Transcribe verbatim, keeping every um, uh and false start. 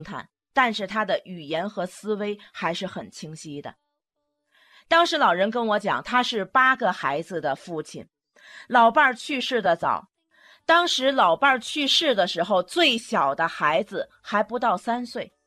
谈，但是他的语言和思维还是很清晰的。当时老人跟我讲，他是八个孩子的父亲，老伴儿去世的早，当时老伴儿去世的时候，最小的孩子还不到三岁，